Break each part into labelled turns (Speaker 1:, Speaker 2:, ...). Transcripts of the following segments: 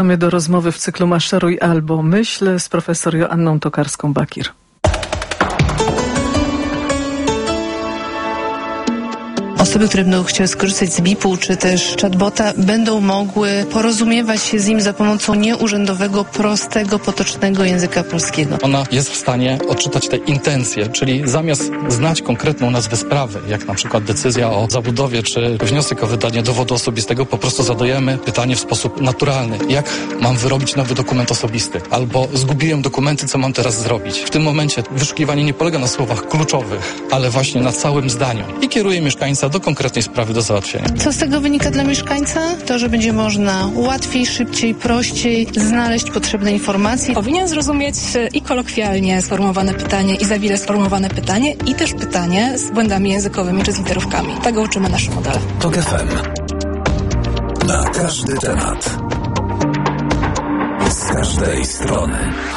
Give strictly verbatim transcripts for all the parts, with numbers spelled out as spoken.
Speaker 1: Mamy do rozmowy w cyklu Maszeruj albo myśl z profesor Joanną Tokarską-Bakir.
Speaker 2: Osoby, które będą chciały skorzystać z bipu czy też chatbota, będą mogły porozumiewać się z nim za pomocą nieurzędowego, prostego, potocznego języka polskiego.
Speaker 3: Ona jest w stanie odczytać te intencje, czyli zamiast znać konkretną nazwę sprawy, jak na przykład decyzja o zabudowie czy wniosek o wydanie dowodu osobistego, po prostu zadajemy pytanie w sposób naturalny. Jak mam wyrobić nowy dokument osobisty? Albo zgubiłem dokumenty, co mam teraz zrobić? W tym momencie wyszukiwanie nie polega na słowach kluczowych, ale właśnie na całym zdaniu i kieruje mieszkańca do konkretnej sprawy do załatwienia.
Speaker 2: Co z tego wynika dla mieszkańca? To, że będzie można łatwiej, szybciej, prościej znaleźć potrzebne informacje.
Speaker 4: Powinien zrozumieć i kolokwialnie sformułowane pytanie, i zawile sformułowane pytanie, i też pytanie z błędami językowymi czy z literówkami. Tego uczymy nasze modele.
Speaker 5: TOK F M. Na każdy temat. Z każdej strony.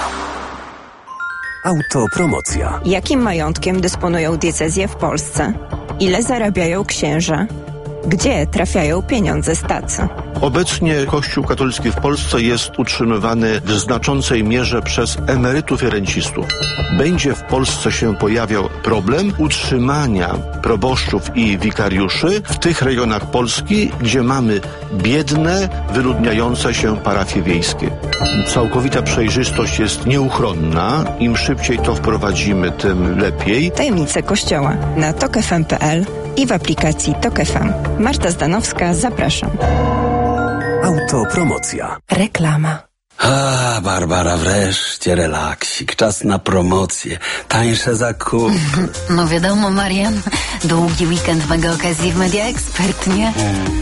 Speaker 5: Autopromocja.
Speaker 6: Jakim majątkiem dysponują diecezje w Polsce? Ile zarabiają księża? Gdzie trafiają pieniądze z tacy?
Speaker 7: Obecnie Kościół katolicki w Polsce jest utrzymywany w znaczącej mierze przez emerytów i rencistów. Będzie w Polsce się pojawiał problem utrzymania proboszczów i wikariuszy w tych rejonach Polski, gdzie mamy biedne, wyludniające się parafie wiejskie. Całkowita przejrzystość jest nieuchronna. Im szybciej to wprowadzimy, tym lepiej.
Speaker 6: Tajemnice Kościoła na tok f m kropka p l i w aplikacji TOK F M. Marta Zdanowska, zapraszam.
Speaker 5: Autopromocja.
Speaker 6: Reklama.
Speaker 8: A, Barbara, wreszcie relaksik. Czas na promocję. Tańsze zakupy.
Speaker 9: No wiadomo, Marian. Długi weekend mega okazji w Media Expert, nie? Hmm.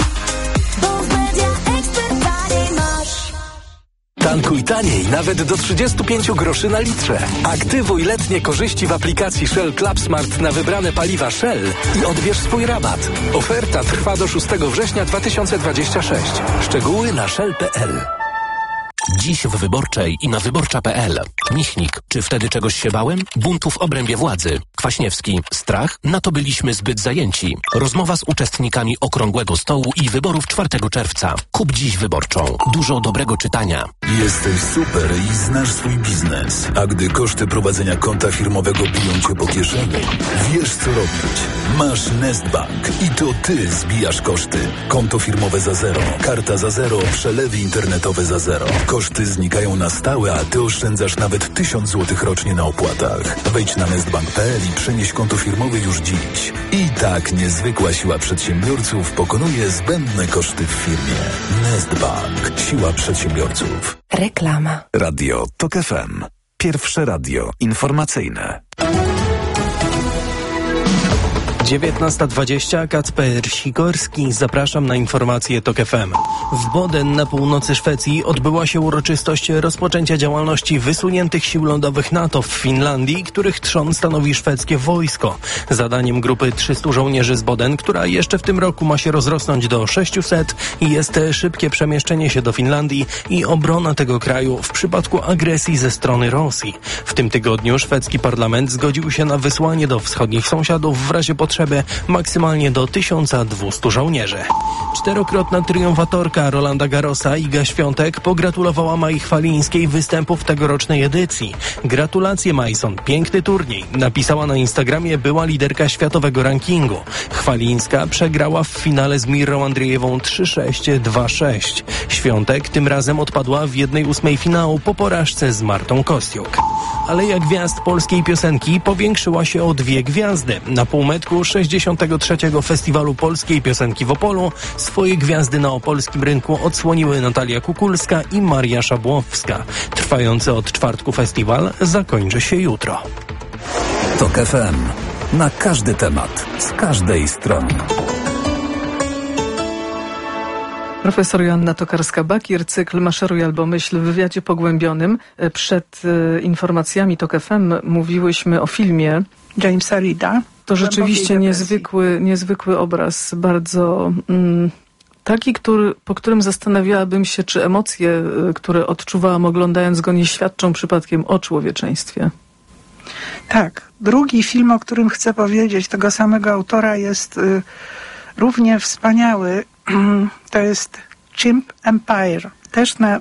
Speaker 5: Tankuj taniej, nawet do trzydzieści pięć groszy na litrze. Aktywuj letnie korzyści w aplikacji Shell Club Smart na wybrane paliwa Shell i odbierz swój rabat. Oferta trwa do szóstego września dwa tysiące dwudziestego szóstego. Szczegóły na shell kropka p l.
Speaker 10: Dziś w Wyborczej i na wyborcza kropka p l. Michnik. Czy wtedy czegoś się bałem? Buntów w obrębie władzy. Kwaśniewski. Strach? Na to byliśmy zbyt zajęci. Rozmowa z uczestnikami Okrągłego Stołu i wyborów czwartego czerwca. Kup dziś Wyborczą. Dużo dobrego czytania.
Speaker 11: Jesteś super i znasz swój biznes. A gdy koszty prowadzenia konta firmowego biją cię po kieszeni, wiesz co robić. Masz Nestbank i to ty zbijasz koszty. Konto firmowe za zero, karta za zero, przelewy internetowe za zero. Koszty znikają na stałe, a ty oszczędzasz nawet tysiąc złotych rocznie na opłatach. Wejdź na nestbank kropka p l i przenieś konto firmowe już dziś. I tak niezwykła siła przedsiębiorców pokonuje zbędne koszty w firmie. Nestbank. Siła przedsiębiorców.
Speaker 6: Reklama.
Speaker 5: Radio TOK F M. Pierwsze radio informacyjne.
Speaker 12: dziewiętnasta dwadzieścia, Kacper Sikorski, zapraszam na informacje TOK F M. W Boden na północy Szwecji odbyła się uroczystość rozpoczęcia działalności wysuniętych sił lądowych NATO w Finlandii, których trzon stanowi szwedzkie wojsko. Zadaniem grupy trzystu żołnierzy z Boden, która jeszcze w tym roku ma się rozrosnąć do sześciuset, jest szybkie przemieszczenie się do Finlandii i obrona tego kraju w przypadku agresji ze strony Rosji. W tym tygodniu szwedzki parlament zgodził się na wysłanie do wschodnich sąsiadów w razie potrzeby maksymalnie do tysiąc dwieście żołnierzy. Czterokrotna triumfatorka Rolanda Garrosa Iga Świątek pogratulowała Mai Chwalińskiej występu w tegorocznej edycji. Gratulacje, Majson, piękny turniej, napisała na Instagramie była liderka światowego rankingu. Chwalińska przegrała w finale z Mirą Andrzejewą trzy sześć, dwa sześć. Świątek tym razem odpadła w jednej ósmej finału po porażce z Martą Kostiuk. Aleja gwiazd polskiej piosenki powiększyła się o dwie gwiazdy. Na półmetku sześćdziesiątego trzeciego Festiwalu Polskiej Piosenki w Opolu swoje gwiazdy na opolskim rynku odsłoniły Natalia Kukulska i Maria Szabłowska. Trwający od czwartku festiwal zakończy się jutro.
Speaker 5: TOK F M. Na każdy temat, z każdej strony.
Speaker 1: Profesor Joanna Tokarska-Bakir, cykl Maszeruj albo myśl w wywiadzie pogłębionym. Przed y, informacjami TOK F M mówiłyśmy o filmie
Speaker 13: Jamesa Reeda.
Speaker 1: To rzeczywiście niezwykły, niezwykły obraz, bardzo mm, taki, który, po którym zastanawiałabym się, czy emocje, które odczuwałam oglądając go, nie świadczą przypadkiem o człowieczeństwie.
Speaker 13: Tak. Drugi film, o którym chcę powiedzieć, tego samego autora, jest y, równie wspaniały. To jest Chimp Empire, też na